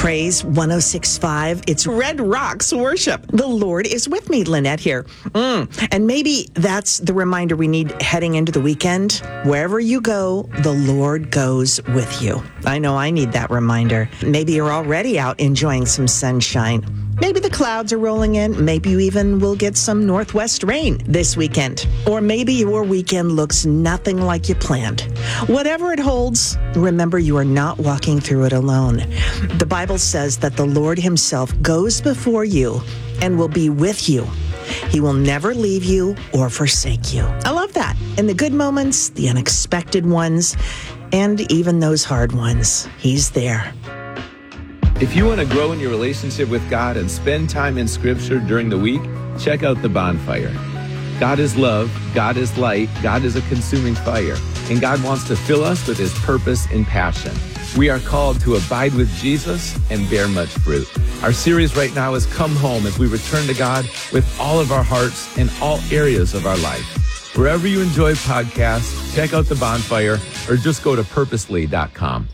Praise 106.5. It's Red Rocks Worship. The Lord is with me, Lynette here. And maybe that's the reminder we need heading into the weekend. Wherever you go, the Lord goes with you. I know I need that reminder. Maybe you're already out enjoying some sunshine. Maybe the clouds are rolling in. Maybe you even will get some northwest rain this weekend. Or maybe your weekend looks nothing like you planned. Whatever it holds, remember you are not walking through it alone. The Bible says that the Lord himself goes before you and will be with you. He will never leave you or forsake you. I love that. In the good moments, the unexpected ones, and even those hard ones, he's there. If you want to grow in your relationship with God and spend time in Scripture during the week, check out The Bonfire. God is love, God is light, God is a consuming fire, and God wants to fill us with his purpose and passion. We are called to abide with Jesus and bear much fruit. Our series right now is Come Home as we return to God with all of our hearts in all areas of our life. Wherever you enjoy podcasts, check out The Bonfire or just go to purposely.com.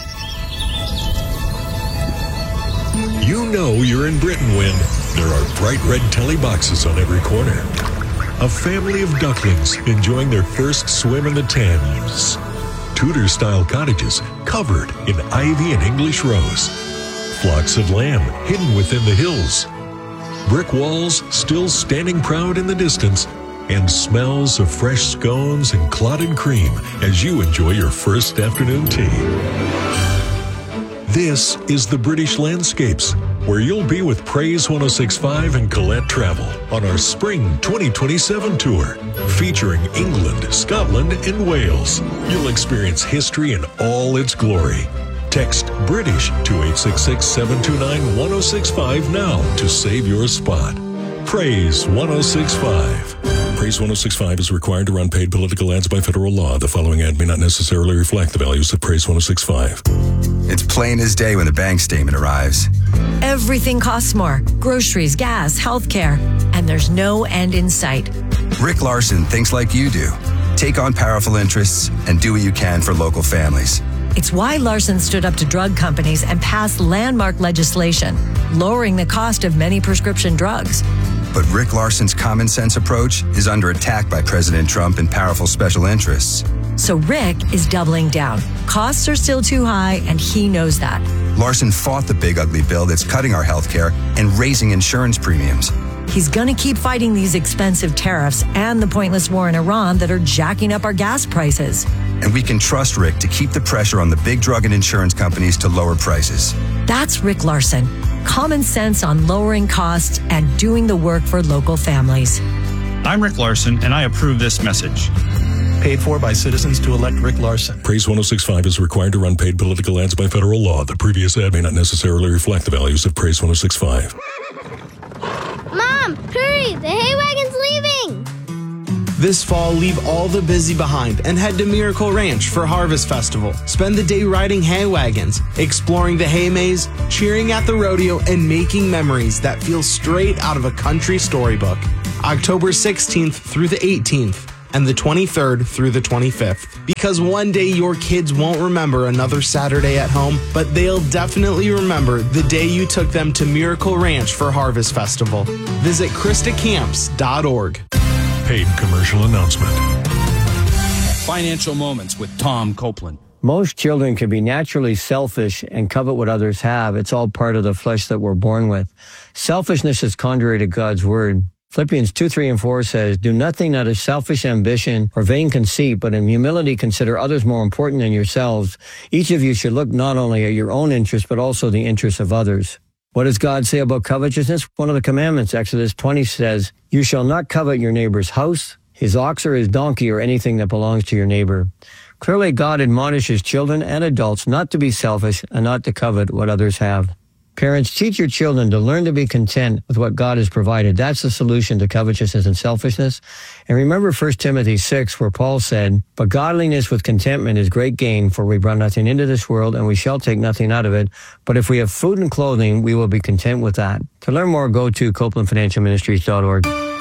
You know you're in Britain when there are bright red telly boxes on every corner. A family of ducklings enjoying their first swim in the Thames. Tudor-style cottages covered in ivy and English rose. Flocks of lamb hidden within the hills. Brick walls still standing proud in the distance. And smells of fresh scones and clotted cream as you enjoy your first afternoon tea. This is the British Landscapes, where you'll be with Praise 106.5 and Colette Travel on our Spring 2027 tour, featuring England, Scotland, and Wales. You'll experience history in all its glory. Text BRITISH to 866-729-1065 now to save your spot. Praise 106.5. Praise 106.5 is required to run paid political ads by federal law. The following ad may not necessarily reflect the values of Praise 106.5. It's plain as day when the bank statement arrives. Everything costs more. Groceries, gas, healthcare. And there's no end in sight. Rick Larson thinks like you do. Take on powerful interests and do what you can for local families. It's why Larson stood up to drug companies and passed landmark legislation, lowering the cost of many prescription drugs. But Rick Larson's common sense approach is under attack by President Trump and powerful special interests. So Rick is doubling down. Costs are still too high, and he knows that. Larson fought the big ugly bill that's cutting our health care and raising insurance premiums. He's going to keep fighting these expensive tariffs and the pointless war in Iran that are jacking up our gas prices. And we can trust Rick to keep the pressure on the big drug and insurance companies to lower prices. That's Rick Larson. Common sense on lowering costs and doing the work for local families. I'm Rick Larson, and I approve this message. Paid for by citizens to elect Rick Larson. Praise 106.5 is required to run paid political ads by federal law. The previous ad may not necessarily reflect the values of Praise 106.5. Mom, hurry! The hay wagon's leaving! This fall, leave all the busy behind and head to Miracle Ranch for Harvest Festival. Spend the day riding hay wagons, exploring the hay maze, cheering at the rodeo, and making memories that feel straight out of a country storybook. October 16th through the 18th and the 23rd through the 25th. Because one day your kids won't remember another Saturday at home, but they'll definitely remember the day you took them to Miracle Ranch for Harvest Festival. Visit KristaCamps.org. Paid commercial announcement. Financial Moments with Tom Copeland. Most children can be naturally selfish and covet what others have. It's all part of the flesh that we're born with. Selfishness is contrary to God's word. Philippians 2, 3, and 4 says, "Do nothing out of selfish ambition or vain conceit, but in humility consider others more important than yourselves. Each of you should look not only at your own interests, but also the interests of others." What does God say about covetousness? One of the commandments, Exodus 20, says, "You shall not covet your neighbor's house, his ox or his donkey, or anything that belongs to your neighbor." Clearly, God admonishes children and adults not to be selfish and not to covet what others have. Parents, teach your children to learn to be content with what God has provided. That's the solution to covetousness and selfishness. And remember 1 Timothy 6, where Paul said, "But godliness with contentment is great gain, for we brought nothing into this world, and we shall take nothing out of it. But if we have food and clothing, we will be content with that." To learn more, go to CopelandFinancialMinistries.org.